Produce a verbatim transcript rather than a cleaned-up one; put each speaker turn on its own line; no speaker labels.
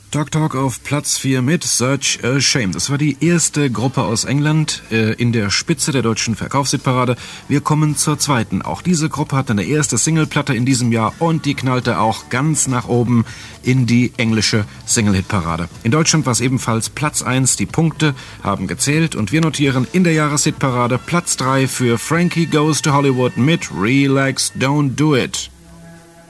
Talk Talk auf Platz vier mit Such a Shame. Das war die erste Gruppe aus England äh, in der Spitze der deutschen Verkaufshitparade. Wir kommen zur zweiten. Auch diese Gruppe hatte eine erste Singleplatte in diesem Jahr und die knallte auch ganz nach oben in die englische Single-Hitparade. In Deutschland war es ebenfalls Platz eins. Die Punkte haben gezählt und wir notieren in der Jahreshitparade Platz drei für Frankie Goes to Hollywood mit Relax, Don't Do It.